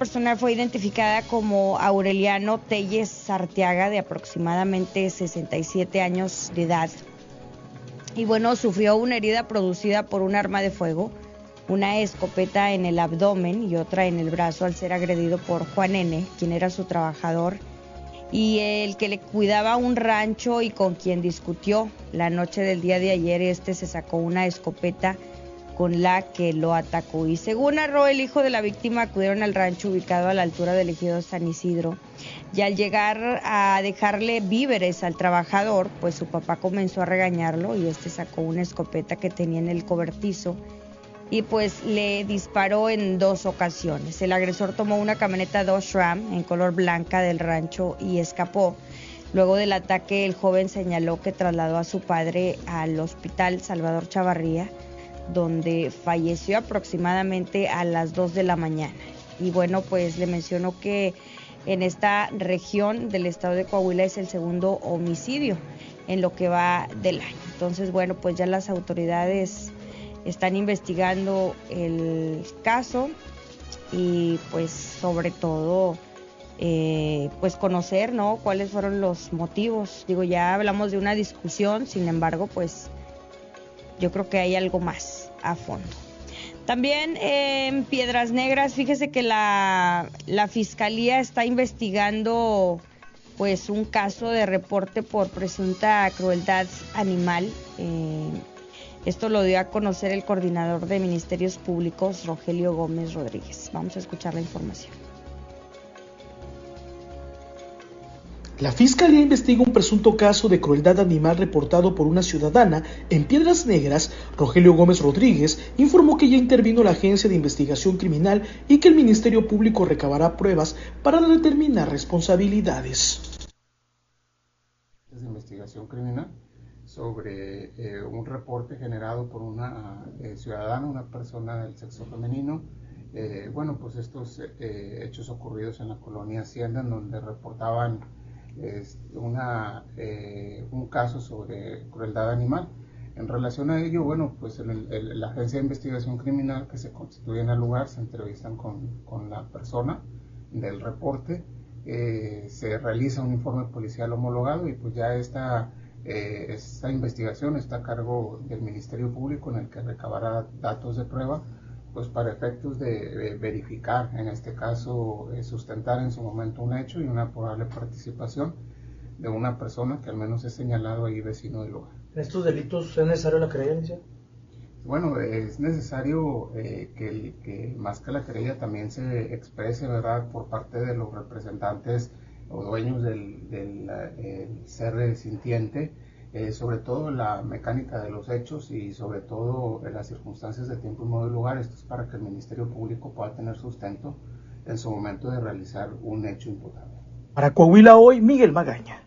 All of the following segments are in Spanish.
persona fue identificada como Aureliano Telles Arteaga, de aproximadamente 67 años de edad. Y bueno, sufrió una herida producida por un arma de fuego, una escopeta en el abdomen y otra en el brazo al ser agredido por Juan N., quien era su trabajador y el que le cuidaba un rancho y con quien discutió. La noche del día de ayer se sacó una escopeta con la que lo atacó. Y según narró el hijo de la víctima, acudieron al rancho ubicado a la altura del ejido San Isidro. Y al llegar a dejarle víveres al trabajador, pues su papá comenzó a regañarlo y sacó una escopeta que tenía en el cobertizo y pues le disparó en 2 ocasiones. El agresor tomó una camioneta Dodge Ram en color blanca del rancho y escapó. Luego del ataque, el joven señaló que trasladó a su padre al hospital Salvador Chavarría, donde falleció aproximadamente a las 2 de la mañana. Y bueno, pues le mencionó que en esta región del estado de Coahuila es el segundo homicidio en lo que va del año. Entonces, bueno, pues ya las autoridades están investigando el caso y pues sobre todo pues conocer, ¿no?, cuáles fueron los motivos. Digo, ya hablamos de una discusión, sin embargo, pues yo creo que hay algo más a fondo. También en Piedras Negras, fíjese que la Fiscalía está investigando pues un caso de reporte por presunta crueldad animal. Esto lo dio a conocer el coordinador de Ministerios Públicos, Rogelio Gómez Rodríguez. Vamos a escuchar la información. La Fiscalía investiga un presunto caso de crueldad animal reportado por una ciudadana en Piedras Negras. Rogelio Gómez Rodríguez informó que ya intervino la Agencia de Investigación Criminal y que el Ministerio Público recabará pruebas para determinar responsabilidades. De investigación criminal sobre un reporte generado por una ciudadana, una persona del sexo femenino. Bueno, pues estos hechos ocurridos en la colonia Hacienda, en donde reportaban un caso sobre crueldad animal. En relación a ello, bueno, pues la Agencia de Investigación Criminal que se constituye en el lugar se entrevistan con la persona del reporte, se realiza un informe policial homologado y pues ya esta investigación está a cargo del Ministerio Público, en el que recabará datos de prueba pues para efectos de verificar, en este caso, sustentar en su momento un hecho y una probable participación de una persona que al menos es señalado ahí vecino del lugar. ¿En estos delitos es necesario la querella, licenciado? Bueno, es necesario que más que la querella también se exprese, ¿verdad?, por parte de los representantes o dueños del ser sintiente, sobre todo la mecánica de los hechos y sobre todo las circunstancias de tiempo y modo y lugar. Esto es para que el Ministerio Público pueda tener sustento en su momento de realizar un hecho imputable. Para Coahuila Hoy, Miguel Magaña.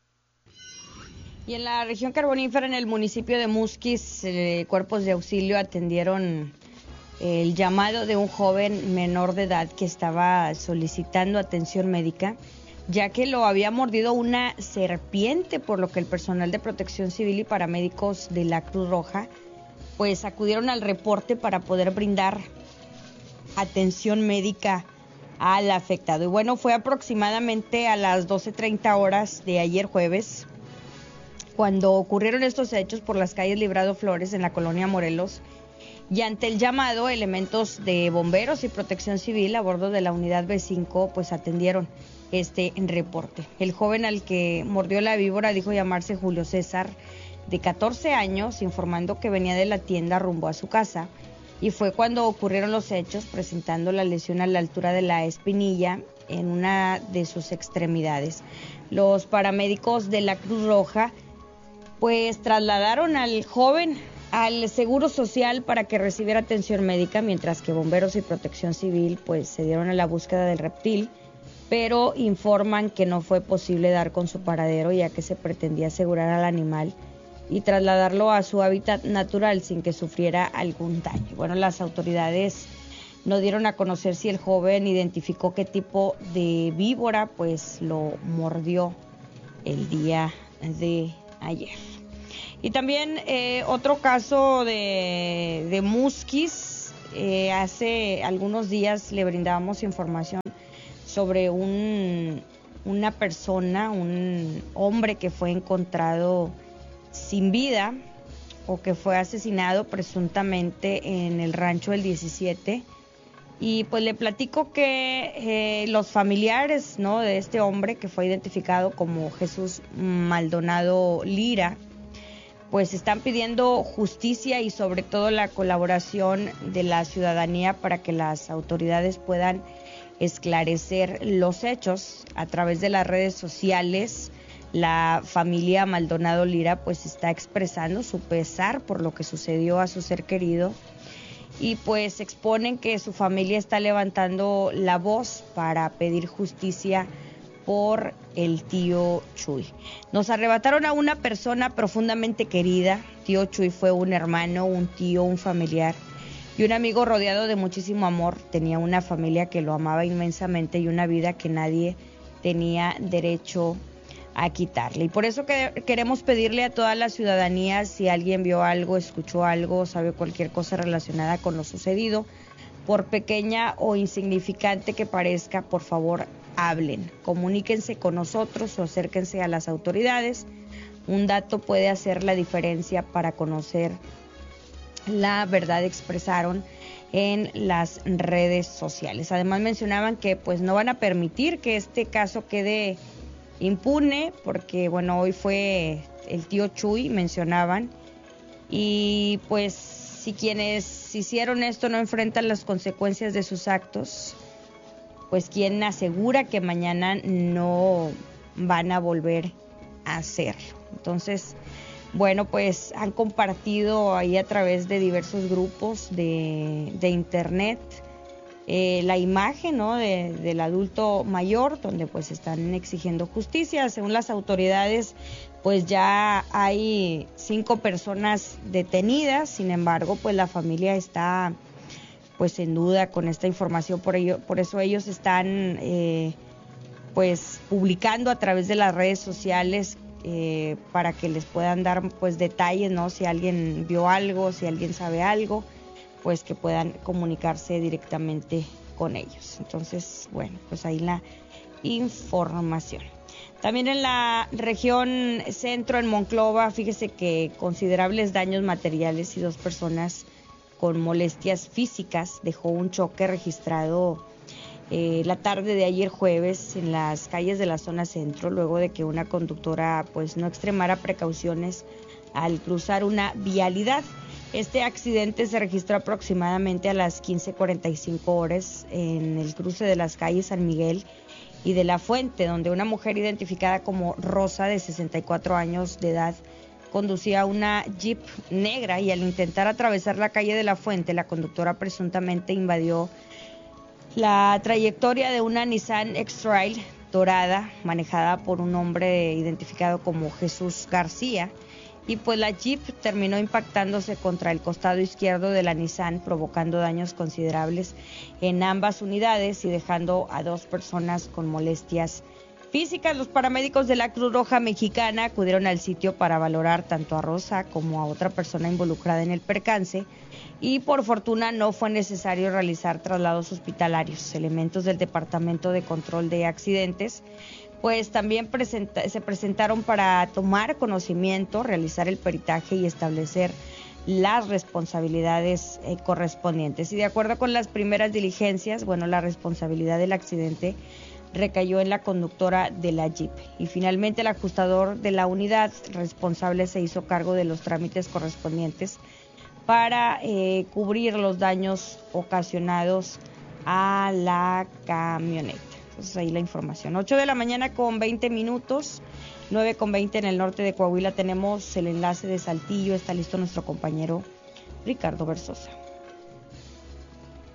Y en la región carbonífera, en el municipio de Musquis, cuerpos de auxilio atendieron el llamado de un joven menor de edad que estaba solicitando atención médica, ya que lo había mordido una serpiente, por lo que el personal de Protección Civil y paramédicos de la Cruz Roja pues acudieron al reporte para poder brindar atención médica al afectado. Y bueno, fue aproximadamente a las 12:30 horas de ayer jueves cuando ocurrieron estos hechos por las calles Librado Flores en la colonia Morelos, y ante el llamado, elementos de bomberos y Protección Civil a bordo de la unidad B5 pues atendieron en reporte. El joven al que mordió la víbora dijo llamarse Julio César, de 14 años, informando que venía de la tienda rumbo a su casa, y fue cuando ocurrieron los hechos, presentando la lesión a la altura de la espinilla en una de sus extremidades. Los paramédicos de la Cruz Roja pues trasladaron al joven al Seguro Social para que recibiera atención médica, mientras que bomberos y Protección Civil pues se dieron a la búsqueda del reptil, pero informan que no fue posible dar con su paradero, ya que se pretendía asegurar al animal y trasladarlo a su hábitat natural sin que sufriera algún daño. Bueno, las autoridades no dieron a conocer si el joven identificó qué tipo de víbora pues lo mordió el día de ayer. Y también otro caso de Musquis, hace algunos días le brindábamos información sobre una persona, un hombre que fue encontrado sin vida o que fue asesinado presuntamente en el rancho del 17. Y pues le platico que los familiares, ¿no?, de este hombre que fue identificado como Jesús Maldonado Lira, pues están pidiendo justicia y sobre todo la colaboración de la ciudadanía para que las autoridades puedan esclarecer los hechos. A través de las redes sociales, la familia Maldonado Lira pues está expresando su pesar por lo que sucedió a su ser querido y pues exponen que su familia está levantando la voz para pedir justicia por el tío Chuy. Nos arrebataron a una persona profundamente querida. Tío Chuy fue un hermano, un tío, un familiar y un amigo rodeado de muchísimo amor. Tenía una familia que lo amaba inmensamente y una vida que nadie tenía derecho a quitarle. Y por eso queremos pedirle a toda la ciudadanía, si alguien vio algo, escuchó algo, sabe cualquier cosa relacionada con lo sucedido, por pequeña o insignificante que parezca, por favor, hablen, comuníquense con nosotros o acérquense a las autoridades. Un dato puede hacer la diferencia para conocer la verdad, expresaron en las redes sociales. Además mencionaban que pues no van a permitir que este caso quede impune, porque bueno, hoy fue el tío Chuy, mencionaban, y pues si quienes hicieron esto no enfrentan las consecuencias de sus actos, pues quién asegura que mañana no van a volver a hacerlo. Entonces, bueno, pues han compartido ahí a través de diversos grupos de internet la imagen, ¿no?, del adulto mayor, donde pues están exigiendo justicia. Según las autoridades, pues ya hay 5 personas detenidas. Sin embargo, pues la familia está pues en duda con esta información, por eso ellos están pues publicando a través de las redes sociales para que les puedan dar pues detalles, ¿no? Si alguien vio algo, si alguien sabe algo, pues que puedan comunicarse directamente con ellos. Entonces, bueno, pues ahí la información. También en la región centro, en Monclova, fíjese que considerables daños materiales y 2 personas con molestias físicas dejó un choque registrado la tarde de ayer jueves en las calles de la zona centro, luego de que una conductora pues no extremara precauciones al cruzar una vialidad. Este accidente se registró aproximadamente a las 15:45 horas en el cruce de las calles San Miguel y de la Fuente, donde una mujer identificada como Rosa, de 64 años de edad, conducía una Jeep negra y al intentar atravesar la calle de la Fuente, la conductora presuntamente invadió la trayectoria de una Nissan X-Trail dorada manejada por un hombre identificado como Jesús García, y pues la Jeep terminó impactándose contra el costado izquierdo de la Nissan, provocando daños considerables en ambas unidades y dejando a 2 personas con molestias físicas. Los paramédicos de la Cruz Roja Mexicana acudieron al sitio para valorar tanto a Rosa como a otra persona involucrada en el percance, y por fortuna no fue necesario realizar traslados hospitalarios. Elementos del Departamento de Control de Accidentes pues también se presentaron para tomar conocimiento, realizar el peritaje y establecer las responsabilidades correspondientes. Y de acuerdo con las primeras diligencias, bueno, la responsabilidad del accidente recayó en la conductora de la Jeep. Y finalmente el ajustador de la unidad responsable se hizo cargo de los trámites correspondientes para cubrir los daños ocasionados a la camioneta. Entonces ahí la información. 8 de la mañana con 20 minutos, 9 con 20 en el norte de Coahuila. Tenemos el enlace de Saltillo. Está listo nuestro compañero Ricardo Versosa.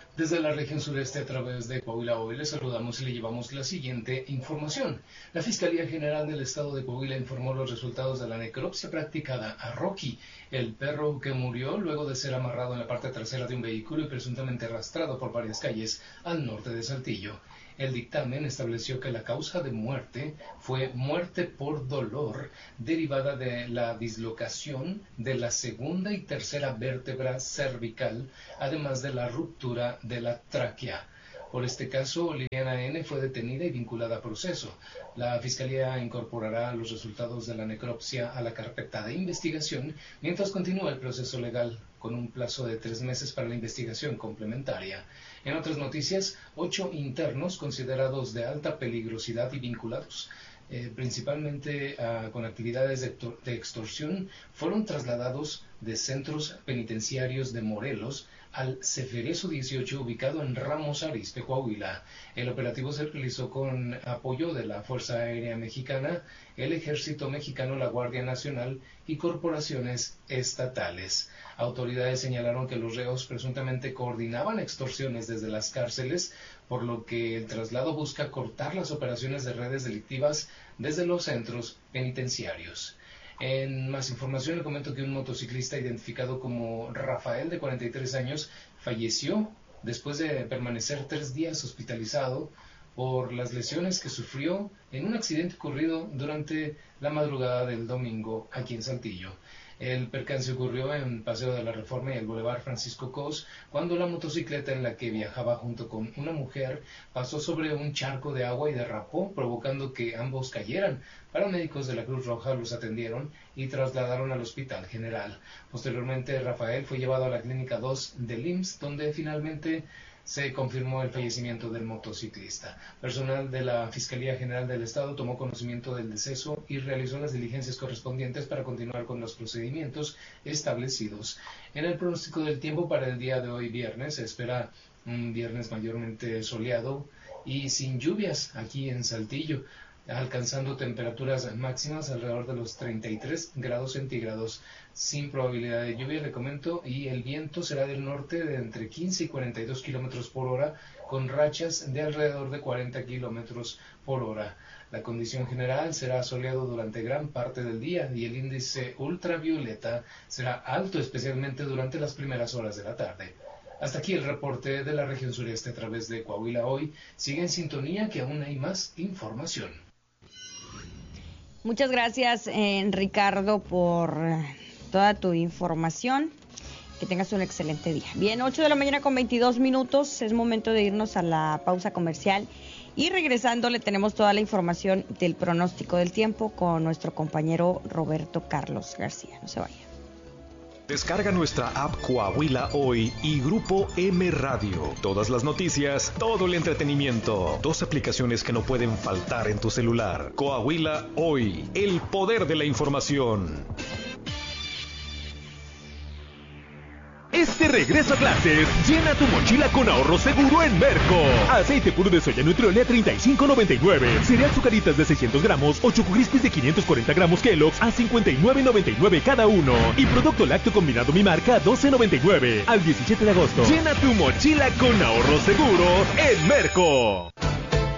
Desde la región sureste a través de Coahuila Hoy les saludamos y le llevamos la siguiente información. La Fiscalía General del Estado de Coahuila informó los resultados de la necropsia practicada a Rocky, el perro que murió luego de ser amarrado en la parte trasera de un vehículo y presuntamente arrastrado por varias calles al norte de Saltillo. El dictamen estableció que la causa de muerte fue muerte por dolor derivada de la dislocación de la segunda y tercera vértebra cervical, además de la ruptura de la tráquea. Por este caso, Liliana N. fue detenida y vinculada a proceso. La Fiscalía incorporará los resultados de la necropsia a la carpeta de investigación mientras continúa el proceso legal, con un plazo de 3 meses para la investigación complementaria. En otras noticias, 8 internos considerados de alta peligrosidad y vinculados principalmente con actividades de extorsión, fueron trasladados de centros penitenciarios de Morelos al Ceferezo 18, ubicado en Ramos Arizpe, Coahuila. El operativo se realizó con apoyo de la Fuerza Aérea Mexicana, el Ejército Mexicano, la Guardia Nacional y corporaciones estatales. Autoridades señalaron que los reos presuntamente coordinaban extorsiones desde las cárceles, por lo que el traslado busca cortar las operaciones de redes delictivas desde los centros penitenciarios. En más información le comento que un motociclista identificado como Rafael, de 43 años, falleció después de permanecer 3 días hospitalizado por las lesiones que sufrió en un accidente ocurrido durante la madrugada del domingo aquí en Saltillo. El percance ocurrió en Paseo de la Reforma y el Boulevard Francisco Cos, cuando la motocicleta en la que viajaba junto con una mujer pasó sobre un charco de agua y derrapó, provocando que ambos cayeran. Paramédicos de la Cruz Roja los atendieron y trasladaron al Hospital General. Posteriormente, Rafael fue llevado a la Clínica 2 del IMSS, donde finalmente se confirmó el fallecimiento del motociclista. Personal de la Fiscalía General del Estado tomó conocimiento del deceso y realizó las diligencias correspondientes para continuar con los procedimientos establecidos. En el pronóstico del tiempo para el día de hoy viernes, se espera un viernes mayormente soleado y sin lluvias aquí en Saltillo, alcanzando temperaturas máximas alrededor de los 33 grados centígrados, sin probabilidad de lluvia, le comento, y el viento será del norte de entre 15 y 42 kilómetros por hora, con rachas de alrededor de 40 kilómetros por hora. La condición general será soleado durante gran parte del día y el índice ultravioleta será alto, especialmente durante las primeras horas de la tarde. Hasta aquí el reporte de la región sureste a través de Coahuila Hoy. Sigue en sintonía, que aún hay más información. Muchas gracias, Ricardo, por toda tu información. Que tengas un excelente día. Bien, 8 de la mañana con 22 minutos. Es momento de irnos a la pausa comercial. Y regresando le tenemos toda la información del pronóstico del tiempo con nuestro compañero Roberto Carlos García. No se vaya. Descarga nuestra app Coahuila Hoy y Grupo M Radio. Todas las noticias, todo el entretenimiento. 2 aplicaciones que no pueden faltar en tu celular. Coahuila Hoy, el poder de la información. Este regreso a clases, llena tu mochila con ahorro seguro en Merco. Aceite puro de soya Nutriole a $35.99. Cereal Zucaritas de 600 gramos o Choco Crispies de 540 gramos Kellogg's a $59.99 cada uno. Y producto lácteo combinado Mi Marca a $12.99. Al 17 de agosto. Llena tu mochila con ahorro seguro en Merco.